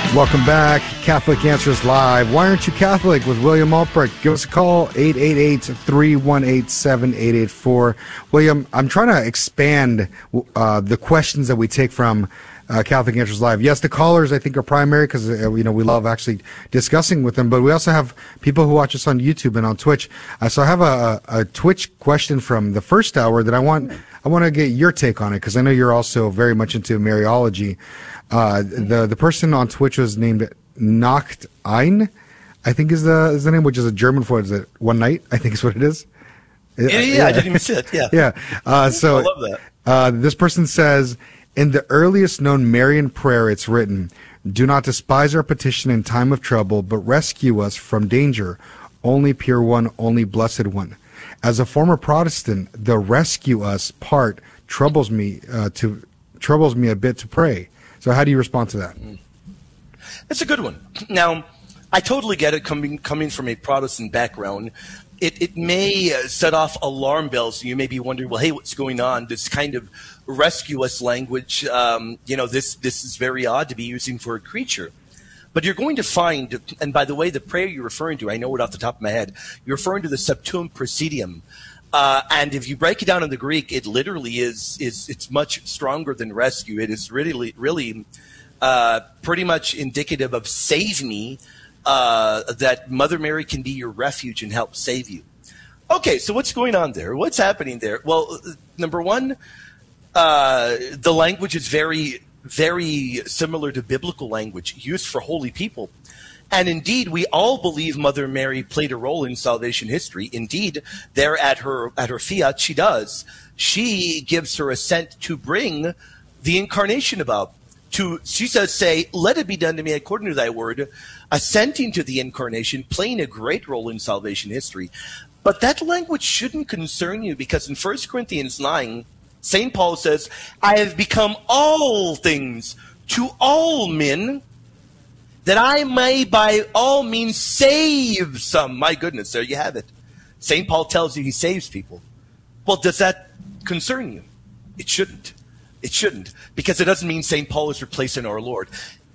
Welcome back. Catholic Answers Live. Why aren't you Catholic with William Albright? Give us a call, 888-318-7884. William, I'm trying to expand the questions that we take from Catholic Answers Live. Yes, the callers, I think, are primary because we love actually discussing with them, but we also have people who watch us on YouTube and on Twitch. So I have a Twitch question from the first hour that I want to get your take on it because I know you're also very much into Mariology. The person on Twitch was named Nacht Ein, I think is the name, which is a German for one night, I think is what it is. Yeah, I didn't even see it. Yeah. Yeah. So I love that. This person says, in the earliest known Marian prayer, it's written, "Do not despise our petition in time of trouble, but rescue us from danger. Only pure one, only blessed one." As a former Protestant, the "rescue us" part troubles me a bit to pray. So how do you respond to that? It's a good one. Now, I totally get it coming from a Protestant background. It may set off alarm bells. You may be wondering, well, hey, what's going on? This kind of rescue us language, this is very odd to be using for a creature. But you're going to find, and by the way, the prayer you're referring to, I know it off the top of my head, you're referring to the Septuum Praesidium. And if you break it down in the Greek, it literally it's much stronger than rescue. It is really pretty much indicative of save me, that Mother Mary can be your refuge and help save you. Okay, so what's going on there? What's happening there? Well, number one, the language is very, very similar to biblical language used for holy people. And indeed, we all believe Mother Mary played a role in salvation history. Indeed, there at her fiat, she does. She gives her assent to bring the incarnation about. She says, say, let it be done to me according to thy word, assenting to the incarnation, playing a great role in salvation history. But that language shouldn't concern you because in 1 Corinthians 9, St. Paul says, I have become all things to all men, that I may by all means save some. My goodness, there you have it. St. Paul tells you he saves people. Well, does that concern you? It shouldn't. It shouldn't, because it doesn't mean St. Paul is replacing our Lord.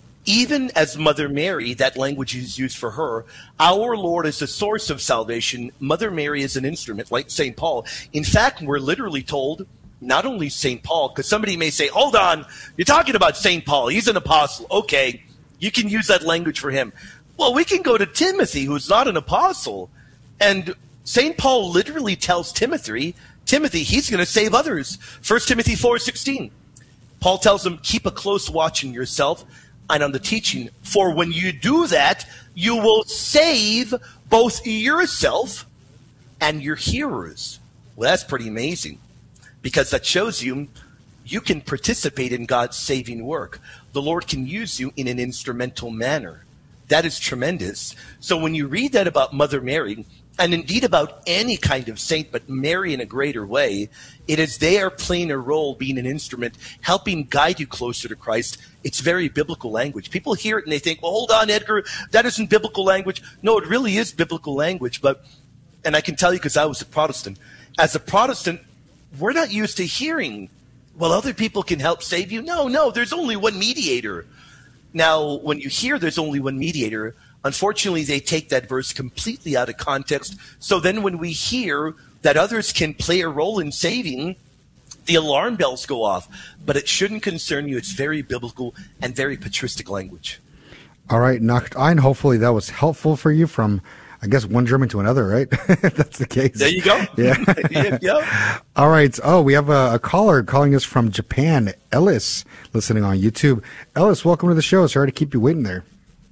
Even as Mother Mary, that language is used for her, our Lord is the source of salvation. Mother Mary is an instrument, like St. Paul. In fact, we're literally told, not only St. Paul, because somebody may say, hold on, you're talking about St. Paul. He's an apostle. Okay. You can use that language for him. Well, we can go to Timothy, who's not an apostle. And St. Paul literally tells Timothy, he's going to save others. 1 Timothy 4:16. Paul tells him, keep a close watch on yourself and on the teaching. For when you do that, you will save both yourself and your hearers. Well, that's pretty amazing, because that shows you can participate in God's saving work. The Lord can use you in an instrumental manner. That is tremendous. So when you read that about Mother Mary, and indeed about any kind of saint, but Mary in a greater way, it is they are playing a role, being an instrument, helping guide you closer to Christ. It's very biblical language. People hear it and they think, well, hold on, Edgar, that isn't biblical language. No, it really is biblical language. And I can tell you because I was a Protestant. As a Protestant, we're not used to hearing, well, other people can help save you. No, there's only one mediator. Now, when you hear there's only one mediator, unfortunately, they take that verse completely out of context. So then when we hear that others can play a role in saving, the alarm bells go off. But it shouldn't concern you. It's very biblical and very patristic language. All right, Nacht Ein, hopefully that was helpful for you from, I guess, one German to another, right? That's the case. There you go. Yeah. Yeah. All right. Oh, we have a caller calling us from Japan, Ellis, listening on YouTube. Ellis, welcome to the show. Sorry to keep you waiting there.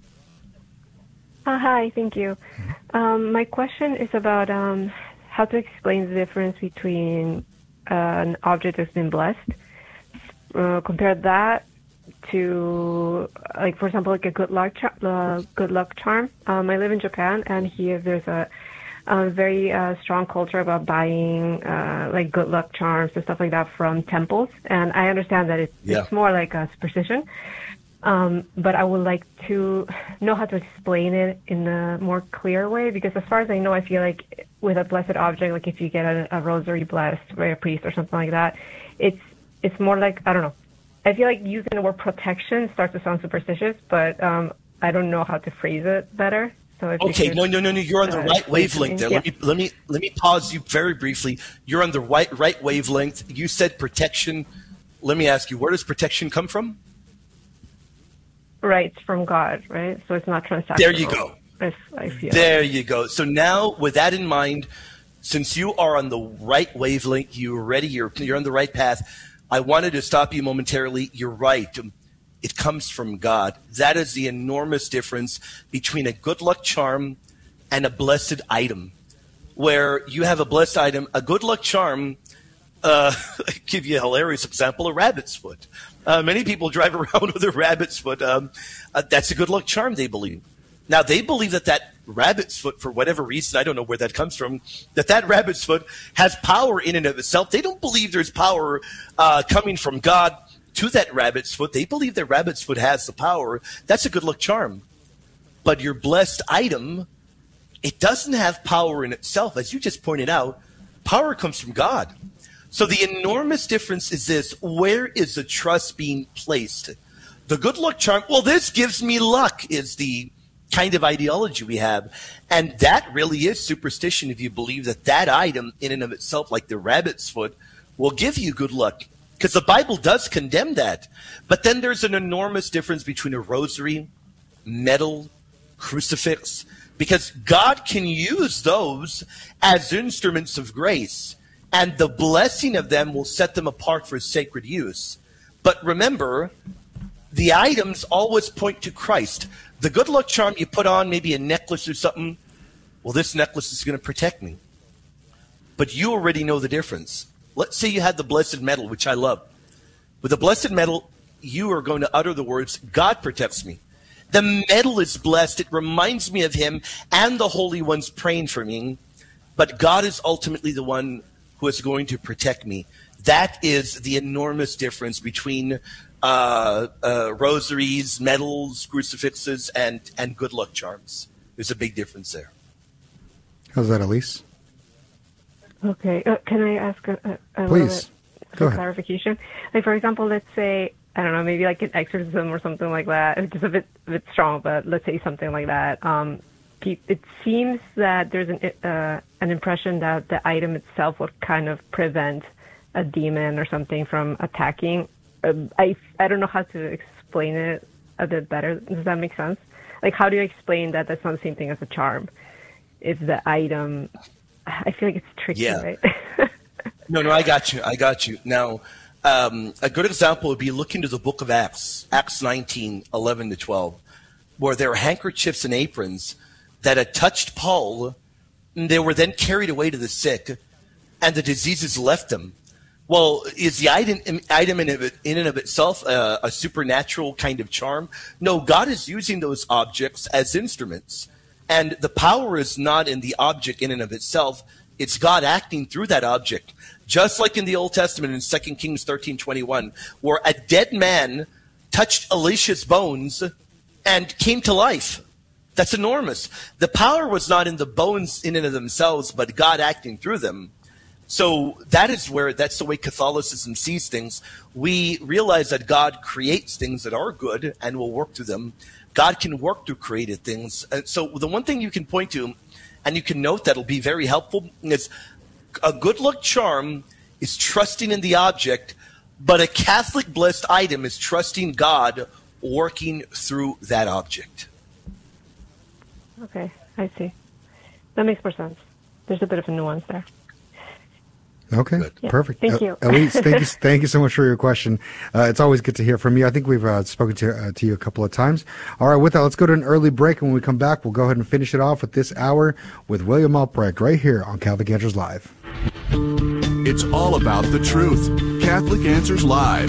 Hi, thank you. My question is about how to explain the difference between an object that's been blessed. Compare that to, like, for example, like a good luck charm. I live in Japan, and here there's a very strong culture about buying like good luck charms and stuff like that from temples. And I understand that it's more like a superstition. But I would like to know how to explain it in a more clear way, because as far as I know, I feel like with a blessed object, like if you get a rosary blessed by a priest or something like that, it's more like, I don't know, I feel like using the word protection starts to sound superstitious, but I don't know how to phrase it better. So if okay, could, no, you're on the right wavelength there. Yeah. Let me pause you very briefly. You're on the right wavelength. You said protection. Let me ask you, where does protection come from? Right, from God, right? So it's not transactional. There you go. I feel. There you go. So now, with that in mind, since you are on the right wavelength, you're ready, you're on the right path, I wanted to stop you momentarily. You're right. It comes from God. That is the enormous difference between a good luck charm and a blessed item. Where you have a blessed item, a good luck charm, I'll give you a hilarious example, a rabbit's foot. Many people drive around with a rabbit's foot. That's a good luck charm, they believe. Now, they believe that rabbit's foot, for whatever reason, I don't know where that comes from, that rabbit's foot has power in and of itself. They don't believe there's power coming from God to that rabbit's foot. They believe that rabbit's foot has the power. That's a good luck charm. But your blessed item, it doesn't have power in itself. As you just pointed out, power comes from God. So the enormous difference is this: where is the trust being placed? The good luck charm, well, this gives me luck, is the kind of ideology we have. And that really is superstition if you believe that item in and of itself, like the rabbit's foot, will give you good luck. Because the Bible does condemn that. But then there's an enormous difference between a rosary, medal, crucifix, because God can use those as instruments of grace, and the blessing of them will set them apart for sacred use. But remember, the items always point to Christ. The good luck charm you put on, maybe a necklace or something, well, this necklace is going to protect me. But you already know the difference. Let's say you had the blessed medal, which I love. With the blessed medal, you are going to utter the words, God protects me. The medal is blessed. It reminds me of him and the holy ones praying for me. But God is ultimately the one who is going to protect me. That is the enormous difference between rosaries, medals, crucifixes, and good luck charms. There's a big difference there. How's that, Elise? Okay. Can I ask a Please. Go ahead. Clarification? Like, for example, let's say, I don't know, maybe like an exorcism or something like that. It's just a bit strong, but let's say something like that. It seems that there's an impression that the item itself would kind of prevent a demon or something from attacking. I don't know how to explain it a bit better. Does that make sense? Like, how do you explain that that's not the same thing as a charm? If the item, I feel like it's tricky, right? No, I got you. Now, a good example would be look into the book of Acts 19, 11 to 12, where there are handkerchiefs and aprons that had touched Paul, and they were then carried away to the sick, and the diseases left them. Well, is the item in and of itself a supernatural kind of charm? No, God is using those objects as instruments. And the power is not in the object in and of itself. It's God acting through that object. Just like in the Old Testament in 2 Kings 13:21, where a dead man touched Elisha's bones and came to life. That's enormous. The power was not in the bones in and of themselves, but God acting through them. So that's the way Catholicism sees things. We realize that God creates things that are good and will work through them. God can work through created things. And so the one thing you can point to, and you can note that'll be very helpful, is a good luck charm is trusting in the object, but a Catholic blessed item is trusting God working through that object. Okay, I see. That makes more sense. There's a bit of a nuance there. Okay, yeah, perfect. Thank you. Elise, thank you so much for your question. It's always good to hear from you. I think we've spoken to you a couple of times. All right, with that, let's go to an early break. And when we come back, we'll go ahead and finish it off with this hour with William Albrecht right here on Catholic Answers Live. It's all about the truth. Catholic Answers Live.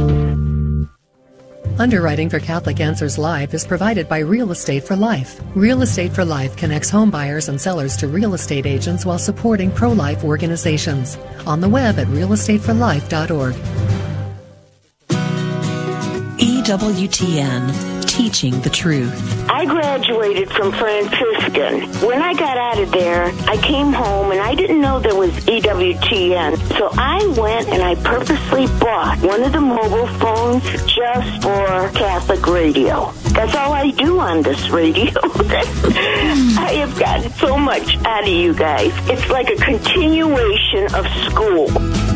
Underwriting for Catholic Answers Live is provided by Real Estate for Life. Real Estate for Life connects home buyers and sellers to real estate agents while supporting pro-life organizations. On the web at realestateforlife.org. EWTN teaching the truth. I graduated from Franciscan. When I got out of there, I came home and I didn't know there was EWTN. So I went and I purposely bought one of the mobile phones just for Catholic radio. That's all I do on this radio. I have gotten so much out of you guys. It's like a continuation of school.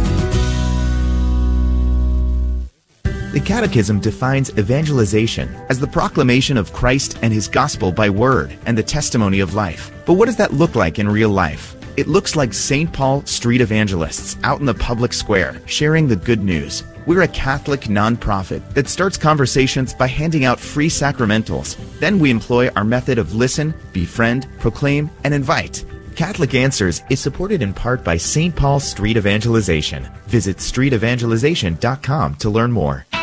The Catechism defines evangelization as the proclamation of Christ and His gospel by word and the testimony of life. But what does that look like in real life? It looks like St. Paul Street Evangelists out in the public square, sharing the good news. We're a Catholic nonprofit that starts conversations by handing out free sacramentals. Then we employ our method of listen, befriend, proclaim, and invite. Catholic Answers is supported in part by St. Paul Street Evangelization. Visit streetevangelization.com to learn more.